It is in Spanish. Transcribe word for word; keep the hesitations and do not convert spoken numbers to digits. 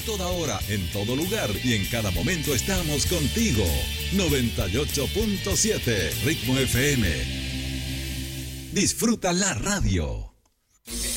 toda hora, en todo lugar y en cada momento estamos contigo. noventa y ocho punto siete Ritmo F M. Disfruta la radio.